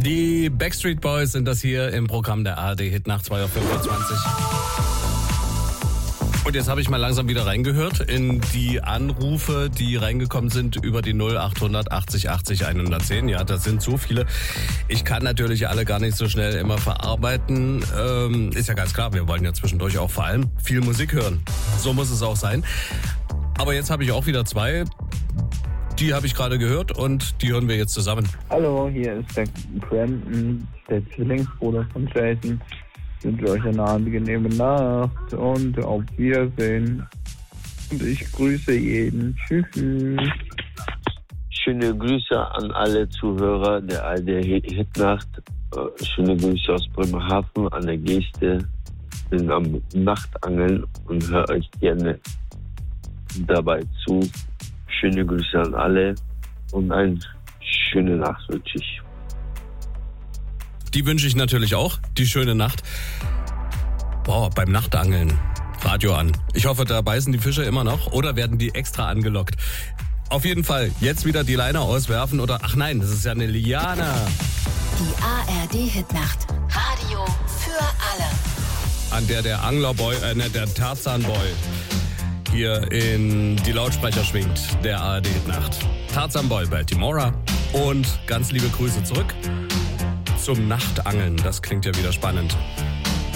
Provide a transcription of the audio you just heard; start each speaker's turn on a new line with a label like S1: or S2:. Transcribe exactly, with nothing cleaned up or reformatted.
S1: Die Backstreet Boys sind das hier im Programm der A R D Hit nach zwei Uhr fünfundzwanzig. Und jetzt habe ich mal langsam wieder reingehört in die Anrufe, die reingekommen sind über die null achthundert achtzig achtzig hundertzehn. Ja, das sind so viele. Ich kann natürlich alle gar nicht so schnell immer verarbeiten. Ähm, ist ja ganz klar, wir wollen ja zwischendurch auch vor allem viel Musik hören. So muss es auch sein. Aber jetzt habe ich auch wieder zwei. Die habe ich gerade gehört und die hören wir jetzt zusammen.
S2: Hallo, hier ist der Brandon, der Zwillingsbruder von Jason. Ich wünsche euch eine angenehme Nacht und auf Wiedersehen. Und ich grüße jeden. Tschüss.
S3: Schöne Grüße an alle Zuhörer der A R D Hitnacht. Schöne Grüße aus Bremerhaven an der Geste. Bin am Nachtangeln und höre euch gerne dabei zu. Schöne Grüße an alle und eine schöne Nacht wünsche ich.
S1: Die wünsche ich natürlich auch, die schöne Nacht. Boah, beim Nachtangeln, Radio an. Ich hoffe, da beißen die Fische immer noch oder werden die extra angelockt. Auf jeden Fall, jetzt wieder die Leine auswerfen oder, ach nein, das ist ja eine Liana.
S4: Die A R D Hitnacht, Radio für alle.
S1: An der der Anglerboy, äh, ne, der Tarzanboy hier in die Lautsprecher schwingt, der A R D Hitnacht. Tarzanboy bei Timora und ganz liebe Grüße zurück zum Nachtangeln. Das klingt ja wieder spannend.